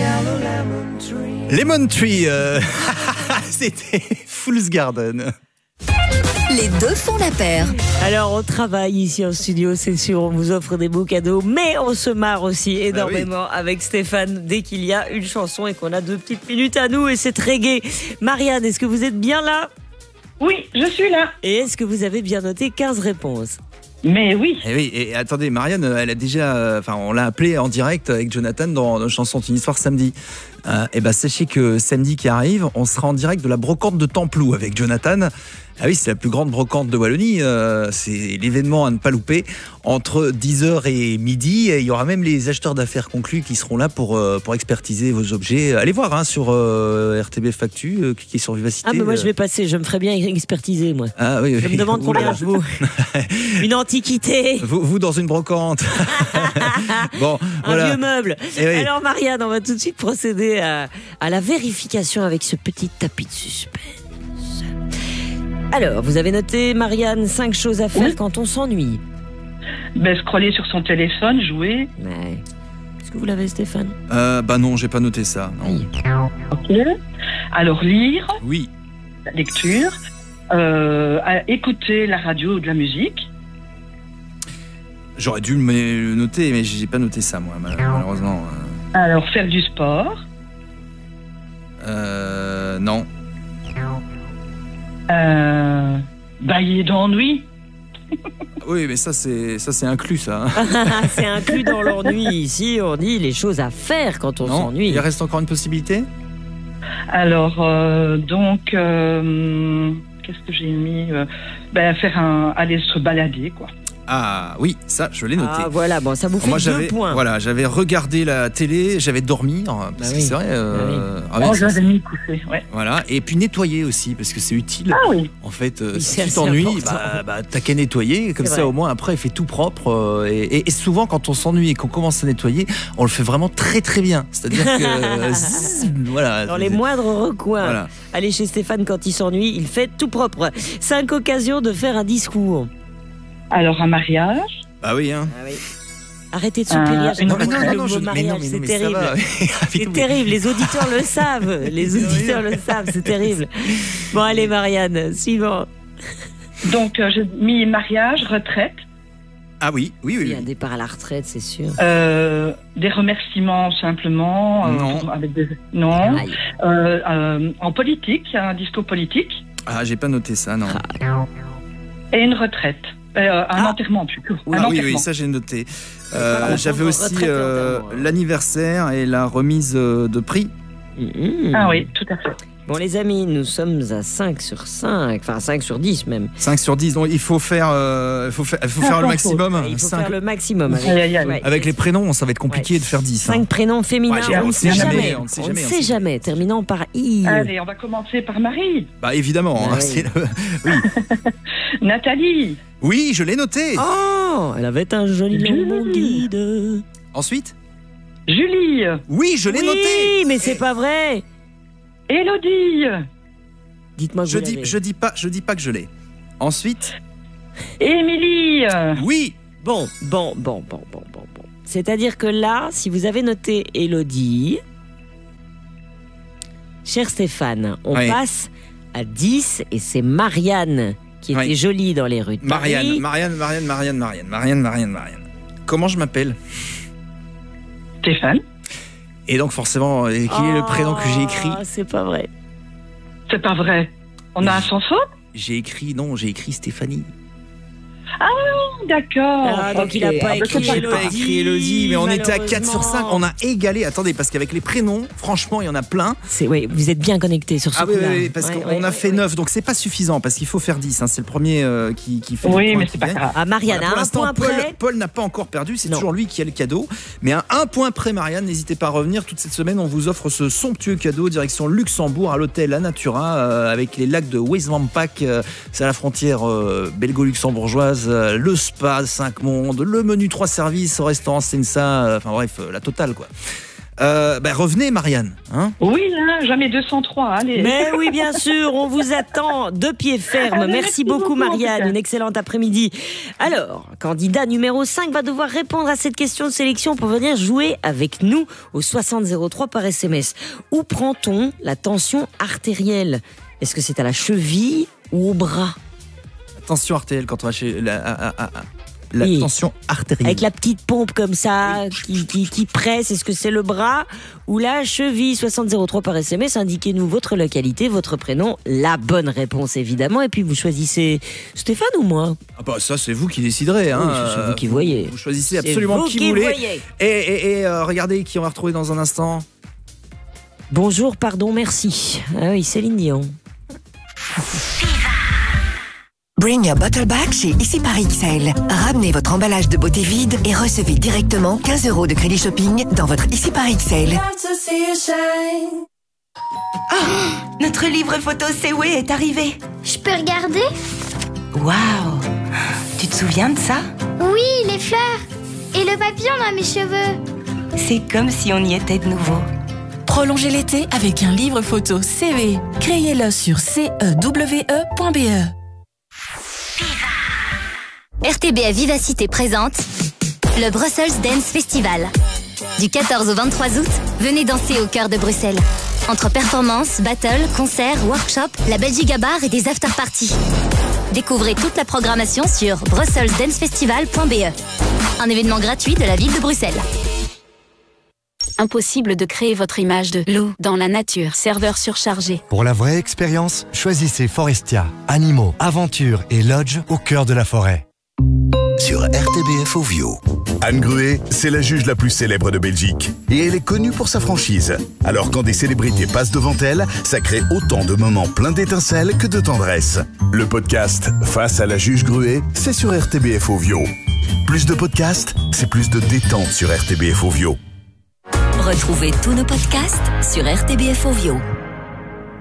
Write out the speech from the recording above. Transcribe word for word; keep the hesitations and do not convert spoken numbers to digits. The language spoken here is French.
Lemon Tree, euh... c'était Fool's Garden. Les deux font la paire. Alors on travaille ici en studio, c'est sûr, on vous offre des beaux cadeaux, mais on se marre aussi énormément ah oui. avec Stéphane dès qu'il y a une chanson et qu'on a deux petites minutes à nous et c'est très gai. Marianne, est-ce que vous êtes bien là ? Oui, je suis là. Et est-ce que vous avez bien noté quinze réponses ? Mais oui. Et oui, et attendez, Marianne, elle a déjà, enfin, on l'a appelée en direct avec Jonathan dans notre chanson Une histoire samedi. Euh, et ben, sachez que samedi qui arrive, on sera en direct de la brocante de Templou avec Jonathan. Ah oui, c'est la plus grande brocante de Wallonie. Euh, c'est l'événement à ne pas louper. Entre dix heures et midi, il y aura même les acheteurs d'affaires conclus qui seront là pour, euh, pour expertiser vos objets. Allez voir hein, sur euh, R T B Factu, euh, cliquez sur Vivacité. Ah, mais moi je vais passer, je me ferai bien expertiser, moi. Ah, oui, oui. Je me demande combien je vaux. Une antiquité. Vous, vous dans une brocante. Bon, un voilà. vieux meuble. Et oui. Alors, Marianne, on va tout de suite procéder à, à la vérification avec ce petit tapis de suspense. Alors, vous avez noté, Marianne, cinq choses à faire oui. quand on s'ennuie. Ben, scroller sur son téléphone, jouer. Mais... Est-ce que vous l'avez, Stéphane ? euh, Bah non, j'ai pas noté ça. Non. Oui. Ok. Alors, lire. Oui. La lecture. Euh, écouter la radio ou de la musique. J'aurais dû le noter, mais j'ai pas noté ça, moi, malheureusement. Alors, faire du sport. Euh... Non. Euh, bailler d'ennui. Oui, mais ça c'est ça c'est inclus ça. C'est inclus dans l'ennui. Ici, on dit les choses à faire quand on non, s'ennuie. Il reste encore une possibilité. Alors euh, donc euh, qu'est-ce que j'ai mis euh, ben faire un aller se balader quoi. Ah oui, ça je l'ai noté. Ah voilà, bon ça vous fait Moi, deux j'avais, points. Voilà, j'avais regardé la télé, j'avais dormi, parce bah que oui. c'est vrai. Euh, bah ah oui. Oh, j'avais mis coucher, ouais. Voilà, et puis nettoyer aussi, parce que c'est utile. Ah oui. En fait, euh, Oui, si c'est tu t'ennuies, important. bah, bah, t'as qu'à nettoyer, comme C'est ça vrai. au moins après, il fait tout propre. Euh, et, et, et souvent, quand on s'ennuie et qu'on commence à nettoyer, on le fait vraiment très très bien. C'est-à-dire que zzz, voilà. Dans les moindres recoins. Voilà. Allez chez Stéphane quand il s'ennuie, il fait tout propre. Cinq occasions de faire un discours. Alors un mariage. Bah oui, hein. Ah oui. Arrêtez de soupirer. Euh, à non, chaque mais fois non, le non, mot je- mais mariage, non, mais non, c'est mais ça terrible. va. C'est terrible, les auditeurs le savent. Les auditeurs le savent, c'est terrible. Bon, allez, Marianne, suivant. Donc euh, j'ai mis mariage, retraite, Ah oui, oui, oui. Il y a un oui. départ à la retraite, c'est sûr. euh, des remerciements simplement. euh, Non. avec des non. Aïe. Euh, euh, en politique, un discours politique Ah, j'ai pas noté ça, non. et une retraite. Euh, un Ah. enterrement plutôt. Oula, un oui, enterrement. oui, ça j'ai noté. Euh, Voilà, j'avais on aussi retraite et euh, enterrement, hein. l'anniversaire et la remise euh, de prix. Mmh. Ah oui, tout à fait. Bon, les amis, nous sommes à cinq sur cinq, enfin cinq sur dix même. cinq sur dix, donc il faut faire, euh, il faut faire, il faut Ah, faire le faut- maximum. Il faut Cinq- faire le maximum. Avec, Aïe, aïe, aïe. ouais. Avec les prénoms, ça va être compliqué Ouais. de faire dix. hein. Cinq prénoms féminins, Ouais, j'ai- on ne sait jamais. on ne sait On ne jamais, on sait sait jamais, terminant par I. Allez, on va commencer par Marie. Bah évidemment. Ah hein, oui. c'est le- oui. Nathalie. Oui, je l'ai noté. Oh, elle avait un joli nom, mon guide. Ensuite. Julie. Oui, je l'ai Oui, noté. mais c'est pas vrai. Élodie. Dites-moi que Je vous dis, l'avez. je dis pas, je dis pas que je l'ai. Ensuite. Émilie. Oui. Bon, bon, bon, bon, bon, bon, bon. C'est-à-dire que là, si vous avez noté Élodie, cher Stéphane, on Oui. passe à dix et c'est Marianne qui était Oui. jolie dans les rues de Marianne, Paris. Marianne, Marianne, Marianne, Marianne, Marianne, Marianne, Marianne. Comment je m'appelle? Stéphane. Et donc forcément, euh, quel est le prénom que j'ai écrit? Ah, c'est pas vrai. C'est pas vrai. On a un sans faute. J'ai écrit, non, j'ai écrit Stéphanie. D'accord. Ah, donc Ok. il a pas Ah, bah, écrit c'est pas J'ai grave. pas écrit Elodie, mais on était à quatre sur cinq. malheureusement. On a égalé. Attendez, parce qu'avec les prénoms, franchement, il y en a plein. C'est, oui, vous êtes bien connectés sur ce Ah oui, coup-là. oui, oui, parce Ouais, qu'on ouais, a ouais, fait ouais. neuf, donc c'est pas suffisant, parce qu'il faut faire dix. hein. C'est le premier euh, qui, qui fait Oui, les points mais qui c'est pas viennent. grave. Ah, Marianne, Voilà, pour à un l'instant, point Paul, près. Paul n'a pas encore perdu, c'est Non. toujours lui qui a le cadeau. Mais à un point près, Marianne, n'hésitez pas à revenir. Toute cette semaine, on vous offre ce somptueux cadeau direction Luxembourg à l'hôtel La Natura euh, avec les lacs de Westwampak. Euh, c'est à la frontière euh, belgo-luxembourgeoise. Euh, le spa cinq mondes, le menu trois services au restaurant Sensa. euh, Enfin bref, euh, la totale quoi. Euh, bah, revenez, Marianne. Hein Oui, là, jamais deux cent trois, allez. Mais oui, bien sûr, on vous attend de pied ferme. Allez, merci, merci beaucoup, beaucoup, Marianne. Une excellente après-midi. Alors, candidat numéro cinq va devoir répondre à cette question de sélection pour venir jouer avec nous au soixante zéro trois par S M S. Où prend-on la tension artérielle? Est-ce que c'est à la cheville ou au bras? Tension artérielle quand on va chez la, à, à, à, la Oui. tension artérielle. Avec la petite pompe comme ça, qui, qui, qui presse, est-ce que c'est le bras ou la cheville? Soixante zéro trois par S M S, indiquez-nous votre localité, votre prénom, la bonne réponse évidemment, et puis vous choisissez Stéphane ou moi? Ah bah, ça, c'est vous qui déciderez. Hein. Oui, c'est vous qui voyez. Vous choisissez C'est absolument vous qui qui vous voulez. voyez. Et, et, et euh, regardez qui on va retrouver dans un instant. Bonjour, pardon, merci. Ah oui, Céline Dion. Bring your bottle back chez Ici par X L. Ramenez votre emballage de beauté vide et recevez directement quinze euros de crédit shopping dans votre Ici par X L. Oh, notre livre photo C'est Way est arrivé. Je peux regarder? Waouh! Tu te souviens de ça? Oui, les fleurs. Et le papillon dans mes cheveux. C'est comme si on y était de nouveau. Prolongez l'été avec un livre photo C V. Créez-le sur c e w e point b e. R T B F Vivacité présente le Brussels Dance Festival. Du quatorze au vingt-trois août, venez danser au cœur de Bruxelles. Entre performances, battles, concerts, workshops, la Belgique à bar et des after-parties. Découvrez toute la programmation sur brussels dance festival point b e. Un événement gratuit de la ville de Bruxelles. Impossible de créer votre image de loup dans la nature. Serveur surchargé. Pour la vraie expérience, choisissez Forestia. Animaux, aventures et lodge au cœur de la forêt. Sur R T B F Ovio. Anne Gruet, c'est la juge la plus célèbre de Belgique. Et elle est connue pour sa franchise. Alors quand des célébrités passent devant elle, ça crée autant de moments pleins d'étincelles que de tendresse. Le podcast Face à la juge Gruet, c'est sur R T B F Ovio. Plus de podcasts, c'est plus de détente sur R T B F Ovio. Retrouvez tous nos podcasts sur R T B F Ovio.